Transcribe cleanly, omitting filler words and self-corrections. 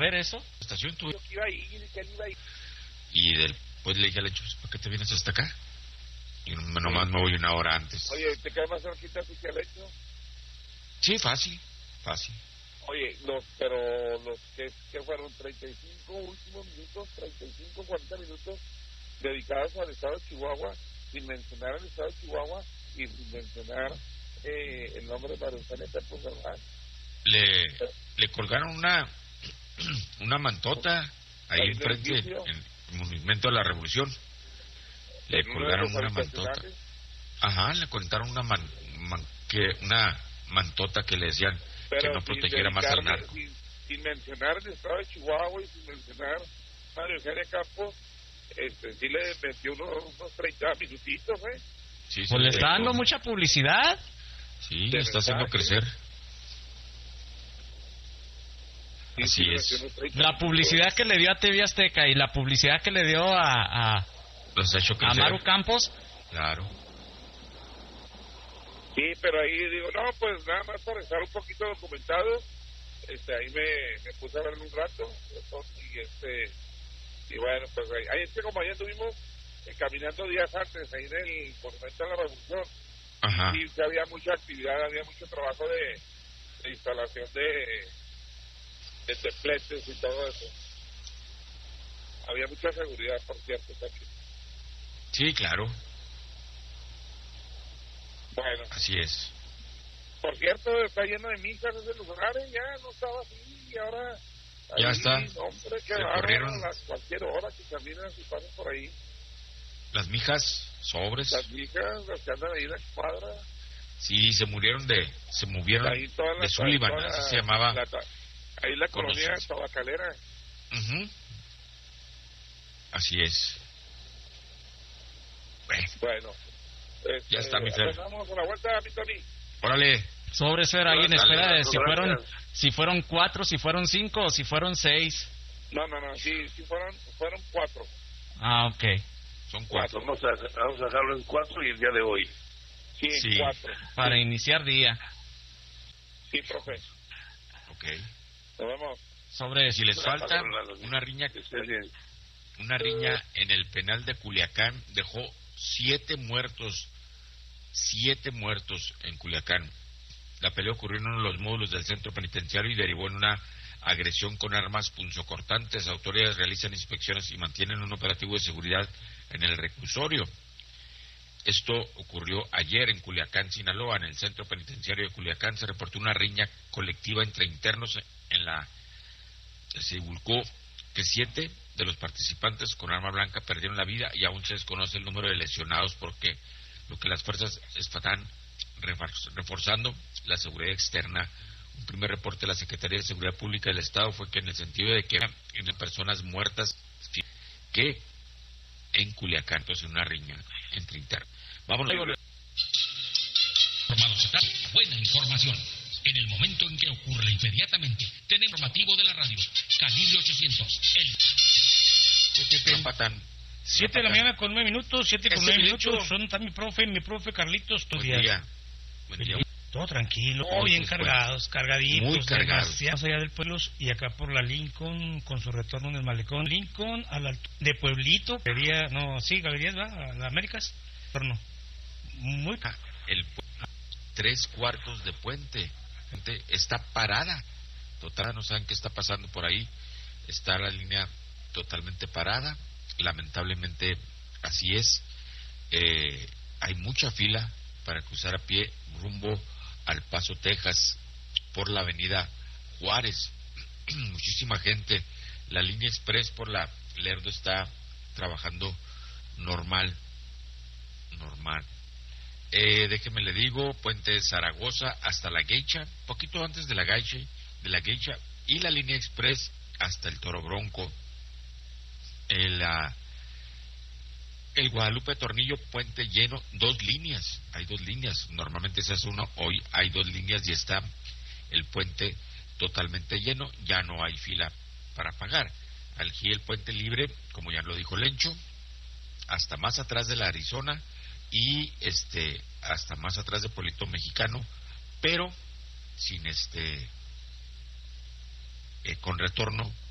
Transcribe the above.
ver eso? Estación tuve. Yo que iba a ir, que él iba a ir. Y después le dije al Lencho, ¿por qué te vienes hasta acá? Y nomás me voy una hora antes. Oye, ¿te queda más cerquita así que el hecho? Sí, fácil. Oye, pero los que fueron 35 últimos minutos, 35, 40 minutos dedicados al estado de Chihuahua, sin mencionar el estado de Chihuahua y sin mencionar el nombre de María Eugenia Campos Galván. Le colgaron una mantota ahí enfrente, en el Monumento a la Revolución. Le colgaron una mantota. Ajá, le contaron una mantota que le decían que no protegiera más al narco. Sin mencionar el estado de Chihuahua y sin mencionar María Eugenia Campos, sí le metió unos 30 minutitos, Sí, pues le está dando mucha publicidad. Sí, le está haciendo crecer. Sí, así es. La publicidad que le dio a TV Azteca y la publicidad que le dio a los ha hecho crecer. Maru Campos. Claro. Sí, pero ahí digo, no, pues nada más para estar un poquito documentado, ahí me puse a ver un rato, y bueno, pues ahí es que como ayer estuvimos caminando días antes, ahí en el Monumento a la Revolución, ajá, y sí había mucha actividad, había mucho trabajo de instalación de templetes y todo eso. Había mucha seguridad, por cierto, también. Sí, claro. Bueno. Así es. Por cierto, está lleno de mijas ese lugar, ya no estaba así, y ahora... Ya ahí, está. Hombre, qué se corrieron a cualquier hora que caminan y pasan por ahí. Las mijas, sobres. Las mijas, las que andan ahí en la cuadra. Sí, se movieron de Sullivan, así se llamaba. Ahí la colonia tabacalera. Uh-huh. Así es. Bueno. Ya está, mi Fer. Vamos a la vuelta, mi Tony. Órale. Sobre Fer, ahí en espera de si fueron 4, si fueron 5 o si fueron 6. No, sí fueron 4. Ah, ok. Son 4. Vamos a dejarlo en 4 y el día de hoy. Sí, 4. Para iniciar día. Sí, profe. Ok. Nos vemos. Sobre si les falta una riña en el penal de Culiacán dejó 7 muertos en Culiacán. La pelea ocurrió en uno de los módulos del centro penitenciario y derivó en una agresión con armas punzocortantes. Autoridades realizan inspecciones y mantienen un operativo de seguridad en el reclusorio. Esto ocurrió ayer en Culiacán, Sinaloa. En el centro penitenciario de Culiacán se reportó una riña colectiva entre internos. Se divulgó que 7 de los participantes con arma blanca perdieron la vida y aún se desconoce el número de lesionados, porque lo que las fuerzas están reforzando la seguridad externa. Un primer reporte de la Secretaría de Seguridad Pública del Estado fue que en el sentido de que en personas muertas que en Culiacán, entonces una riña entre internos. Vámonos. Buena información. En el momento en que ocurre inmediatamente, tenemos informativo de la radio, Calibre 800. 7 de la mañana con 9 minutos, 7 con 9 minutos. Son mi profe Carlitos. Buen día. Todo tranquilo, bien cargados, cargaditos. Muy cargados. Más allá del pueblo y acá por la Lincoln, con su retorno en el malecón. Lincoln, de Pueblito, Galerías, ¿va? A las Américas. Pero no. Muy. El 3/4 de puente. Está parada. Total, no saben qué está pasando por ahí. Está la línea totalmente parada. Lamentablemente, así es. Hay mucha fila para cruzar a pie rumbo al Paso, Texas, por la avenida Juárez. Muchísima gente. La línea express por la Lerdo está trabajando normal. Déjeme le digo, Puente de Zaragoza hasta La Geisha, poquito antes de la Geisha, y la línea express hasta el Toro Bronco. El Guadalupe Tornillo, puente lleno, 2 líneas, hay 2 líneas, normalmente se hace uno, hoy hay 2 líneas y está el puente totalmente lleno, ya no hay fila para pagar. Aquí el puente libre, como ya lo dijo Lencho, hasta más atrás de la Arizona y hasta más atrás de Pueblito Mexicano, pero sin con retorno